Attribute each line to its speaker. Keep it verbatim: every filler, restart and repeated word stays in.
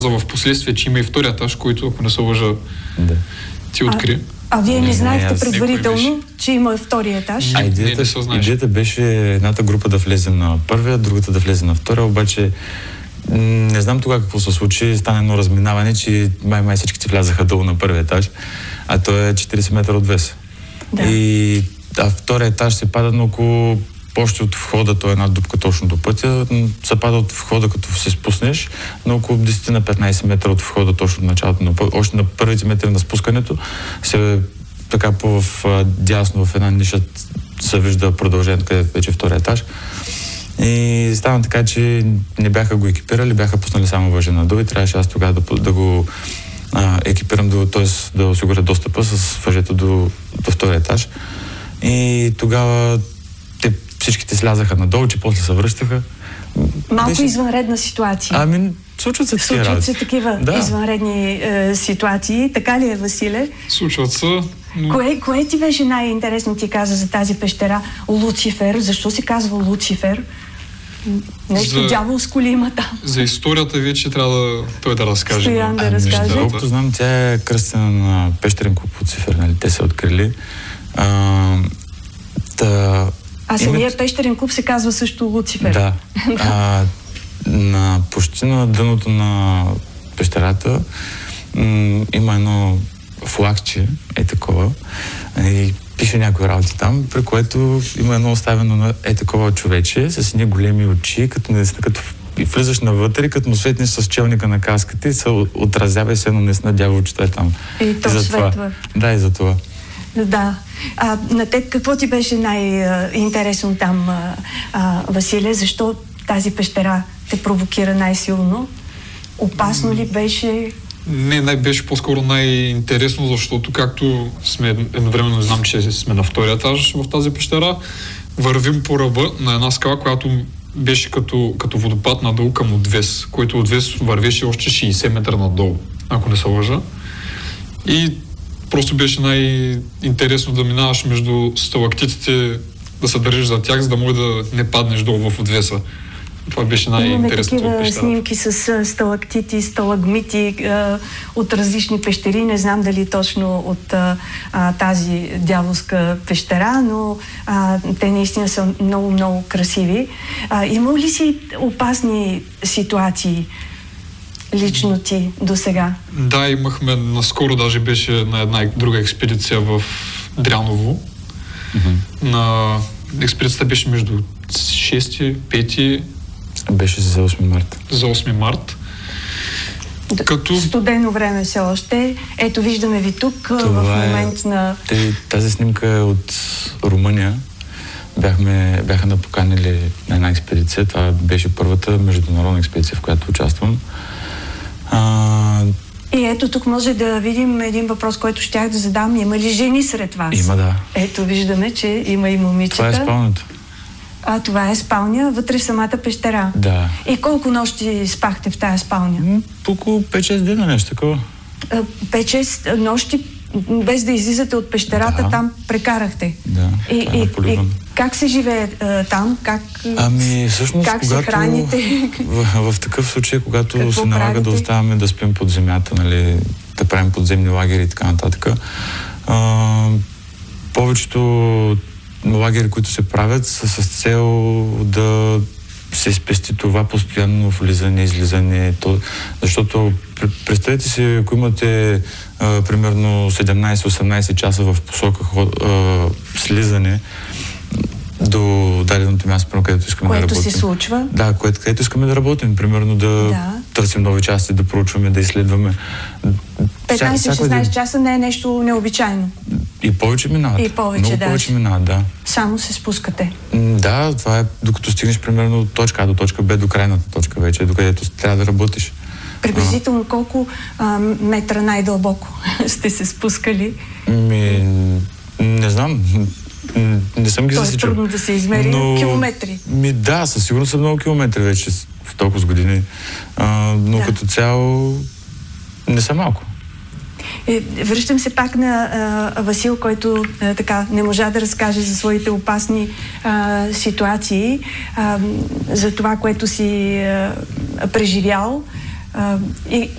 Speaker 1: в последствие, че има и втория етаж, който, ако не се лъжа,
Speaker 2: да.
Speaker 1: ти откри.
Speaker 3: А, а вие не, не знаехте
Speaker 2: не,
Speaker 3: предварително, че има втория етаж?
Speaker 2: А идеята,
Speaker 1: не, не
Speaker 2: идеята беше едната група да влезе на първия, другата да влезе на втория, обаче не знам тогава какво се случи, стана едно разминаване, че май май всички влязаха долу на първия етаж, а той е четирийсет метра от вес.
Speaker 3: Да.
Speaker 2: И а втория етаж се пада на около още от входа, то е една дупка точно до пътя, се пада от входа, като се спуснеш, на около десет на петнайсет метра от входа, точно от началото, на, още на първите метри на спускането, се така по в дясно в една ниша се вижда продължението, където вече е втория етаж. И стана така, че не бяха го екипирали, бяха пуснали само въже надолу и трябваше аз тогава да, да го а, екипирам, до, т.е. да осигуря достъпа с въжето до, до втория етаж. И тогава те всичките слязаха надолу, че после се връщаха.
Speaker 3: Малко
Speaker 2: Беше...
Speaker 3: извънредна ситуация.
Speaker 2: Ами, случват се такива
Speaker 3: Случват се такива
Speaker 2: да.
Speaker 3: извънредни е, ситуации. Така ли е, Василе?
Speaker 1: Случват се. Но...
Speaker 3: Кое, кое ти беше най-интересно, ти каза за тази пещера? Луцифер. Защо се казва Луцифер? Нещо
Speaker 1: за...
Speaker 3: дяволско ли има там?
Speaker 1: За историята вече трябва да той да разкаже.
Speaker 3: Стоян да
Speaker 2: ами,
Speaker 3: разкаже.
Speaker 2: Колкото знам, тя е кръстена на пещерен куп Луцифер, нали? Те са открили. А, та...
Speaker 3: А самия
Speaker 2: името...
Speaker 3: пещерен куп се казва също Луцифер.
Speaker 2: Да. а, на почти на дъното на пещерата м- има едно флагче, е такова, и пише някои работи там, при което има едно оставено на е такова човече с едни големи очи, като, не, като и влизаш навътре, като му светнеш с челника на каската и се отразява и се едно наистина дяволчето е там.
Speaker 3: И то
Speaker 2: и за
Speaker 3: светва.
Speaker 2: Това. Да, и за това.
Speaker 3: Да. А, на теб какво ти беше най-интересно там, а, а, Василе? Защо тази пещера те провокира най-силно? Опасно ли беше?
Speaker 1: Не, най- беше по-скоро най-интересно, защото както сме едновременно знам, че сме на втория етаж в тази пещера, вървим по ръба на една скала, която беше като, като водопад надолу към отвес, който отвес вървеше още шейсет метра надолу, ако не се лъжа. И просто беше най-интересно да минаваш между сталактитите, да се държиш за тях, за да може да не паднеш долу в отвеса. Това беше най-интересното от
Speaker 3: пещерата. Имаме такива снимки с сталактити, сталагмити а, от различни пещери. Не знам дали точно от а, тази дяволска пещера, но а, те наистина са много-много красиви. А, има ли си опасни ситуации лично ти до сега?
Speaker 1: Да, имахме, наскоро даже беше на една друга експедиция в Дряново. Mm-hmm. На експедицията беше между шести, пети
Speaker 2: Беше за осми март.
Speaker 1: За осми март.
Speaker 3: Да,
Speaker 1: като...
Speaker 3: Студено време все още. Ето, виждаме ви тук
Speaker 2: Това
Speaker 3: в момент
Speaker 2: е...
Speaker 3: на...
Speaker 2: Те, тази снимка е от Румъния. Бяхме, бяха напоканили на една експедиция. Това беше първата международна експедиция, в която участвам. А...
Speaker 3: И ето тук може да видим един въпрос, който щях да задам. Има ли жени сред вас?
Speaker 2: Има, да.
Speaker 3: Ето, виждаме, че има и момичета.
Speaker 2: Това е спалнято.
Speaker 3: А това е спалня вътре в самата пещера.
Speaker 2: Да.
Speaker 3: И колко нощи спахте в тая спалня?
Speaker 2: Около пет-шест дена, нещо такова.
Speaker 3: пет-шест нощи, без да излизате от пещерата,
Speaker 2: да. Там
Speaker 3: прекарахте.
Speaker 2: Да,
Speaker 3: и, и, и как се живее а, там? Как,
Speaker 2: ами, всъщност,
Speaker 3: как
Speaker 2: когато,
Speaker 3: се храните?
Speaker 2: В, в такъв случай, когато
Speaker 3: Какво
Speaker 2: се налага
Speaker 3: правите?
Speaker 2: да оставаме да спим под земята, нали, да правим подземни лагери и така нататък, а, повечето лагери, които се правят, са с цел да се спести това постоянно влизане, излизане. То, защото представете си, ако имате а, примерно седемнайсет-осемнайсет часа в посока а, слизане до даденото място, където искаме
Speaker 3: което
Speaker 2: да работим.
Speaker 3: Което се случва?
Speaker 2: Да, което, където искаме да работим. Примерно да,
Speaker 3: да.
Speaker 2: търсим нови части, да проучваме, да изследваме.
Speaker 3: петнайсет-шестнайсет часа не е нещо необичайно.
Speaker 2: И повече минават.
Speaker 3: И повече,
Speaker 2: Много
Speaker 3: да.
Speaker 2: повече минават, да.
Speaker 3: Само се спускате.
Speaker 2: Да, това е докато стигнеш примерно от точка А до точка Б, до крайната точка вече, докъдето трябва да работиш.
Speaker 3: Приблизително колко а, метра най-дълбоко сте се спускали?
Speaker 2: Ми, не знам. Не съм ги засичал.
Speaker 3: То е трудно да се измери но... километри.
Speaker 2: Ми, да, със сигурност са много километри вече с толкова с години. А, но да. Като цяло не са малко.
Speaker 3: Е, връщам се пак на а, Васил, който а, така не можа да разкаже за своите опасни а, ситуации, а, за това, което си а, преживял. А, и